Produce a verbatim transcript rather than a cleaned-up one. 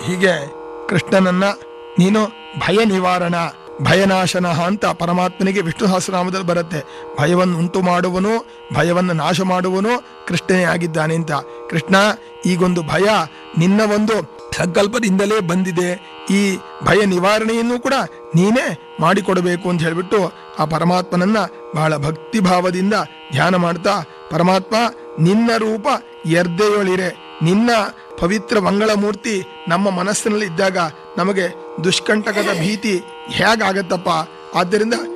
ಹೀಗೆ ಕೃಷ್ಣನನ್ನ ನೀನು ಭಯ ನಿವಾರಣ ಭಯನಾಶನ ಅಂತ ಪರಮಾತ್ಮನಿಗೆ ವಿಷ್ಣು ಸಹಸ್ರನಾಮದಲ್ಲಿ ಬರುತ್ತೆ. ಭಯವನ್ನು ಉಂಟು ಮಾಡುವನು, ಭಯವನ್ನು ನಾಶ ಮಾಡುವನು ಕೃಷ್ಣನೇ ಆಗಿದ್ದಾನೆ ಅಂತ. ಕೃಷ್ಣ, ಈಗೊಂದು ಭಯ ನಿನ್ನ ಒಂದು ಸಂಕಲ್ಪದಿಂದಲೇ ಬಂದಿದೆ, ಈ ಭಯ ನಿವಾರಣೆಯನ್ನು ಕೂಡ ನೀನೇ ಮಾಡಿಕೊಡಬೇಕು ಅಂತ ಹೇಳಿಬಿಟ್ಟು ಆ ಪರಮಾತ್ಮನನ್ನ ಬಹಳ ಭಕ್ತಿ ಭಾವದಿಂದ ಧ್ಯಾನ ಮಾಡ್ತಾ, ಪರಮಾತ್ಮ ನಿನ್ನ ರೂಪ ಎರ್ದೆಯೊಳಿರೆ, ನಿನ್ನ ಪವಿತ್ರ ಮಂಗಳಮೂರ್ತಿ ನಮ್ಮ ಮನಸ್ಸಿನಲ್ಲಿ ಇದ್ದಾಗ ನಮಗೆ ದುಷ್ಕಂಟಕದ ಭೀತಿ ಹೇಗಾಗತ್ತಪ್ಪ. ಆದ್ದರಿಂದ